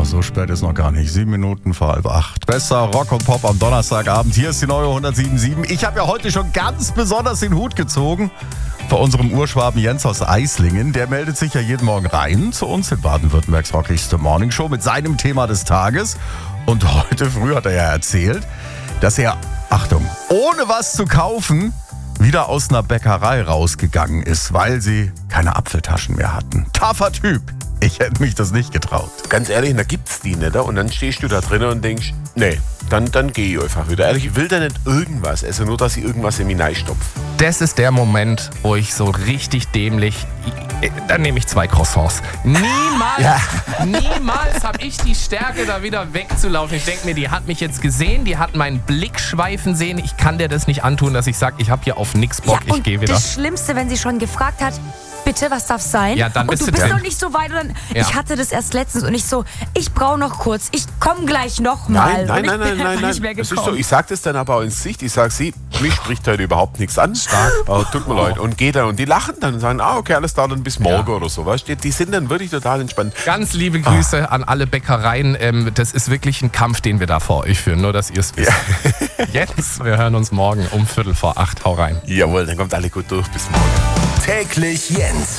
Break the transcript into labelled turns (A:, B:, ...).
A: so spät ist noch gar nicht. 7 Minuten vor 7:30. Besser Rock und Pop am Donnerstagabend. Hier ist die neue 107.7. Ich habe ja heute schon ganz besonders den Hut gezogen vor unserem Urschwaben Jens aus Eislingen. Der meldet sich ja jeden Morgen rein zu uns in Baden-Württembergs rockigste Morningshow mit seinem Thema des Tages. Und heute früh hat er ja erzählt, dass er, Achtung, ohne was zu kaufen, wieder aus einer Bäckerei rausgegangen ist, weil sie keine Apfeltaschen mehr hatten. Taffer Typ. Ich hätte mich das nicht getraut.
B: Ganz ehrlich, da gibt's die nicht. Und dann stehst du da drin und denkst, nee, dann gehe ich einfach wieder. Ehrlich, ich will da nicht irgendwas. Also nur, dass ich irgendwas in mich reinstopfe.
C: Das ist der Moment, wo ich so richtig dämlich... Dann nehme ich 2 Croissants. Niemals habe ich die Stärke, da wieder wegzulaufen. Ich denke mir, die hat mich jetzt gesehen, die hat meinen Blick schweifen sehen. Ich kann dir das nicht antun, dass ich sage, ich habe hier auf nix Bock, ich gehe wieder.
D: Das Schlimmste, wenn sie schon gefragt hat, bitte, was darf sein?
C: Ja, dann
D: und
C: bist
D: du
C: du
D: bist
C: drin.
D: noch nicht so weit. Und dann,
C: Ja.
D: Ich hatte das erst letztens und ich so, ich brauche noch kurz, ich komme gleich nochmal.
B: Nein.
D: Nicht mehr
B: Das ist
D: gekommen.
B: so, ich sage das dann aber auch ins Gesicht. Ich sage, sie, mich spricht heute überhaupt nichts an. Stark. Tut mir leid. Und geht dann und die lachen dann und sagen, okay, alles da dann bis morgen oder so. Weißt du? Die sind dann wirklich total entspannt.
C: Ganz liebe Grüße an alle Bäckereien. Das ist wirklich ein Kampf, den wir da vor euch führen. Nur, dass ihr es wisst. Jetzt, wir hören uns morgen um 7:45. Hau rein.
B: Jawohl, dann kommt alle gut durch. Bis morgen.
E: Täglich Jens.